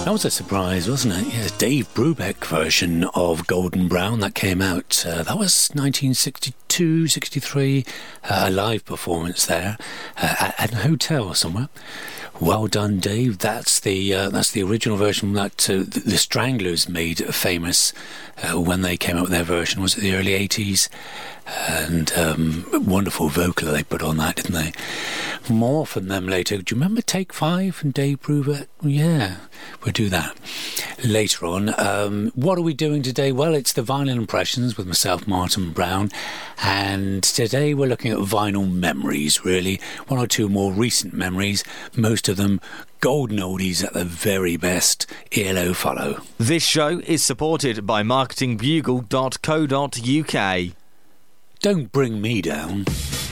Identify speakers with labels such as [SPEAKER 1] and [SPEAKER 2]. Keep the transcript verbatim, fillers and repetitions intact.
[SPEAKER 1] That was a surprise, wasn't it? Yes, Dave Brubeck version of Golden Brown that came out. Uh, that was nineteen sixty-two, sixty-three, uh, a live performance there uh, at, at a hotel somewhere. Well done, Dave. That's the uh, that's the original version that uh, the, the Stranglers made famous uh, when they came out with their version. Was it the early eighties? And um, wonderful vocal they put on that, didn't they? More from them later. Do you remember Take Five and Dave Brubeck? Yeah, we'll do that later on. Um, what are we doing today? Well, it's the Vinyl Impressions with myself, Martin Brown, and today we're looking at vinyl memories, really. One or two more recent memories, most of them golden oldies at the very best. E L O follow.
[SPEAKER 2] This show is supported by marketing bugle dot co dot uk.
[SPEAKER 1] Don't bring me down.